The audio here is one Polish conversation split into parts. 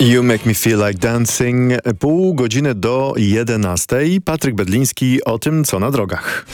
You Make Me Feel Like Dancing. Pół godziny do 11. Patryk Bedliński o tym, co na drogach.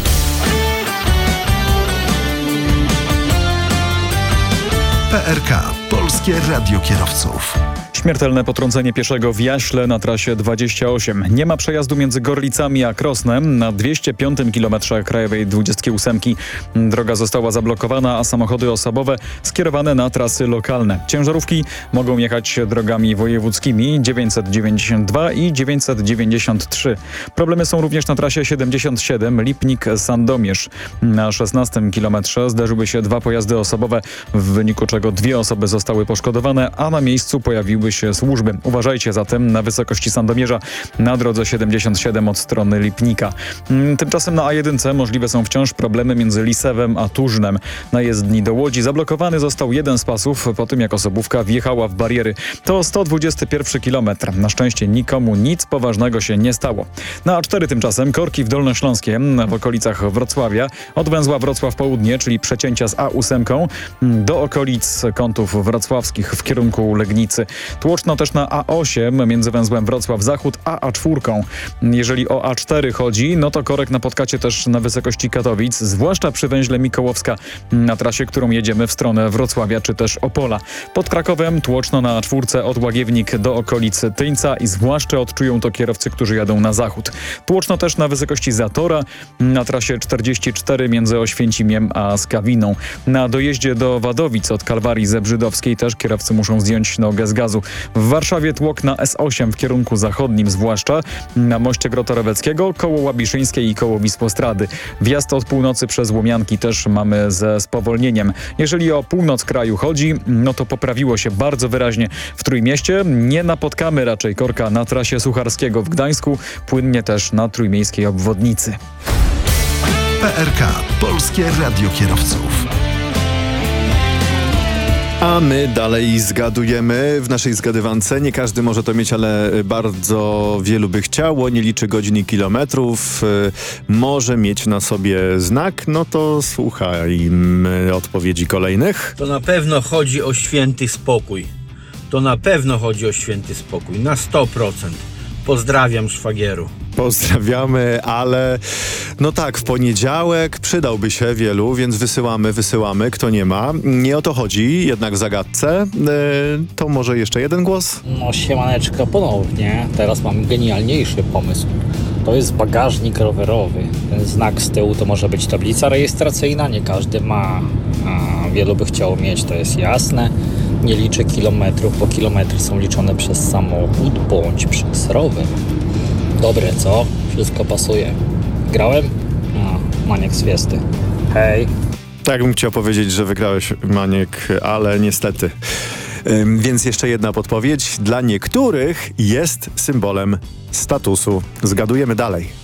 PRK. Polskie Radio Kierowców. Śmiertelne potrącenie pieszego w Jaśle na trasie 28. Nie ma przejazdu między Gorlicami a Krosnem na 205 km krajowej 28. Droga została zablokowana, a samochody osobowe skierowane na trasy lokalne. Ciężarówki mogą jechać drogami wojewódzkimi 992 i 993. Problemy są również na trasie 77 Lipnik-Sandomierz. Na 16 kilometrze zderzyły się dwa pojazdy osobowe, w wyniku czego dwie osoby zostały poszkodowane, a na miejscu pojawiły się służby. Uważajcie zatem na wysokości Sandomierza na drodze 77 od strony Lipnika. Tymczasem na A1 możliwe są wciąż problemy między Lisewem a Turznem. Na jezdni do Łodzi zablokowany został jeden z pasów po tym, jak osobówka wjechała w bariery. To 121 kilometr. Na szczęście nikomu nic poważnego się nie stało. Na A4 tymczasem korki w Dolnośląskiem w okolicach Wrocławia od węzła Wrocław Południe, czyli przecięcia z A8 do okolic Kątów Wrocławskich w kierunku Legnicy. Tłoczno też na A8 między węzłem Wrocław Zachód a A4. Jeżeli o A4 chodzi, no to korek napotkacie też na wysokości Katowic, zwłaszcza przy węźle Mikołowska na trasie, którą jedziemy w stronę Wrocławia czy też Opola. Pod Krakowem tłoczno na A4 od Łagiewnik do okolic Tyńca i zwłaszcza odczują to kierowcy, którzy jadą na zachód. Tłoczno też na wysokości Zatora na trasie 44 między Oświęcimiem a Skawiną. Na dojeździe do Wadowic od Kalwarii Zebrzydowskiej też kierowcy muszą zdjąć nogę z gazu. W Warszawie tłok na S8 w kierunku zachodnim, zwłaszcza na moście Grota-Roweckiego, koło Łabiszyńskiej i koło Wisłostrady. Wjazd od północy przez Łomianki też mamy ze spowolnieniem. Jeżeli o północ kraju chodzi, no to poprawiło się bardzo wyraźnie w Trójmieście. Nie napotkamy raczej korka na trasie Sucharskiego w Gdańsku, płynnie też na trójmiejskiej obwodnicy. PRK. Polskie Radio Kierowców. A my dalej zgadujemy w naszej zgadywance. Nie każdy może to mieć, ale bardzo wielu by chciało. Nie liczy godzin i kilometrów. Może mieć na sobie znak. No to słuchajmy odpowiedzi kolejnych. To na pewno chodzi o święty spokój. To na pewno chodzi o święty spokój. Na 100%. Pozdrawiam szwagieru. Pozdrawiamy, ale no tak, w poniedziałek przydałby się wielu, więc wysyłamy, kto nie ma. Nie o to chodzi, jednak w zagadce. To może jeszcze jeden głos? No siemaneczka ponownie. Teraz mam genialniejszy pomysł. To jest bagażnik rowerowy. Ten znak z tyłu to może być tablica rejestracyjna, nie każdy ma. A wielu by chciało mieć, to jest jasne. Nie liczy kilometrów, bo kilometry są liczone przez samochód bądź przez rower. Dobre, co? Wszystko pasuje. Grałem? Maniek Zwiesty. Hej. Tak bym chciał powiedzieć, że wygrałeś, Maniek, ale niestety. Więc jeszcze jedna podpowiedź. Dla niektórych jest symbolem statusu. Zgadujemy dalej.